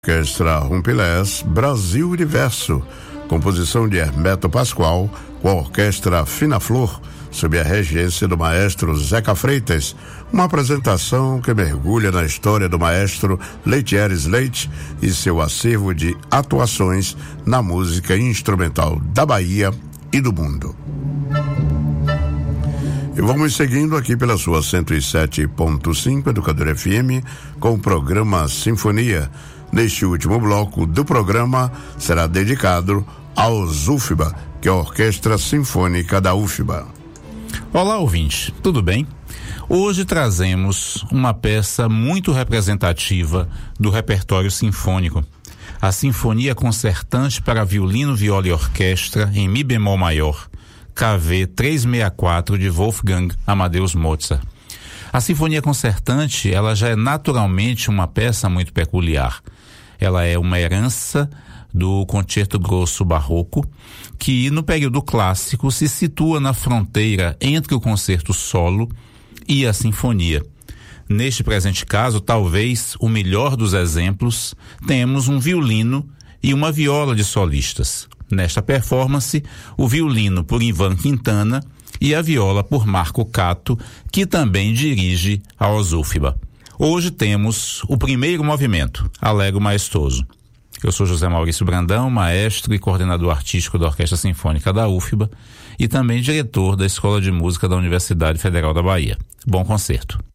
Orquestra Rumpilés Brasil Universo, composição de Hermeto Pascoal, com a Orquestra Fina Flor, sob a regência do maestro Zeca Freitas, uma apresentação que mergulha na história do maestro Leitieres Leite e seu acervo de atuações na música instrumental da Bahia e do mundo. E vamos seguindo aqui pela sua 107.5 Educador FM com o programa Sinfonia. Neste último bloco do programa será dedicado ao UFBA, que é a Orquestra Sinfônica da UFBA. Olá, ouvintes, tudo bem? Hoje trazemos uma peça muito representativa do repertório sinfônico. A Sinfonia Concertante para Violino, Viola e Orquestra em Mi bemol maior, KV 364 de Wolfgang Amadeus Mozart. A Sinfonia Concertante, ela já é naturalmente uma peça muito peculiar. Ela é uma herança do Concerto Grosso Barroco, que no período clássico se situa na fronteira entre o concerto solo e a sinfonia. Neste presente caso, talvez o melhor dos exemplos, temos um violino e uma viola de solistas. Nesta performance, o violino por Ivan Quintana e a viola por Marco Catto, que também dirige a UFBA. Hoje temos o primeiro movimento, Allegro Maestoso. Eu sou José Maurício Brandão, maestro e coordenador artístico da Orquestra Sinfônica da UFBA e também diretor da Escola de Música da Universidade Federal da Bahia. Bom concerto.